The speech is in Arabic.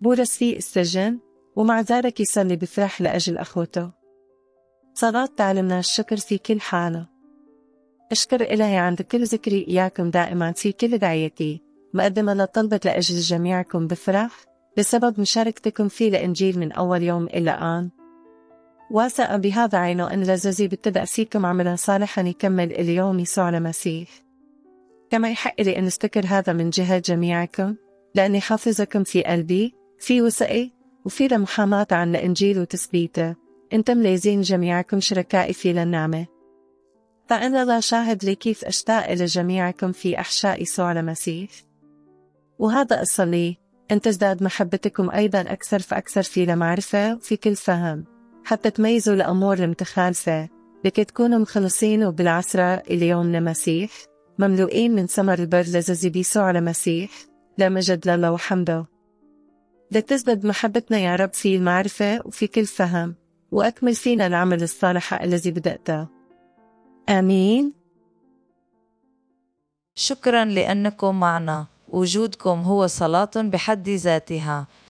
بورس فيه السجن، ومع ذلك يصلي بفرح لأجل أخوته. صلاة تعلمنا الشكر في كل حالة. أشكر إلهي عند كل ذكري إياكم دائما في كل دعيتي، مقدمة لطلبة لأجل جميعكم بفرح بسبب مشاركتكم في الإنجيل من أول يوم إلى الآن. واثقة بهذا عينه أن لزوزي بتبدأ فيكم عملا صالحا يكمل اليوم يسوع المسيح. كما يحق لي أن أستكر هذا من جهة جميعكم، لأني حافظكم في قلبي، في وثقي، وفي لمحاماة عن الإنجيل وتثبيته. أنتم لازين جميعكم شركائي في للنعمة. فأنا لا شاهد لي كيف أشتاق إلى جميعكم في أحشاء يسوع المسيح. وهذا أصلي أن تزداد محبتكم أيضا أكثر فأكثر في المعرفة وفي كل فهم، حتى تميزوا الأمور المتخالفة، لكي تكونوا مخلصين وبالعسرة إلى يوم المسيح، مملوئين من ثمر البر لذي بيسوع المسيح، لا مجد لله وحمده. لتزداد محبتنا يا رب في المعرفة وفي كل فهم، وأكمل فينا العمل الصالح الذي بدأته. آمين. شكرا لأنكم معنا. وجودكم هو صلاة بحد ذاتها.